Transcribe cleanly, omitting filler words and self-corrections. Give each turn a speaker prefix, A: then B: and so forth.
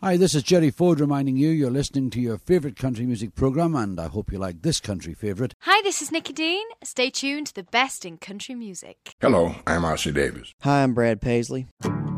A: Hi, this is Jerry Ford reminding you you're listening to your favourite country music programme, and I hope you like this country favourite.
B: Hi, this is Nikki Dean. Stay tuned to the best in country music.
C: Hello, I'm R.C. Davis.
D: Hi, I'm Brad Paisley.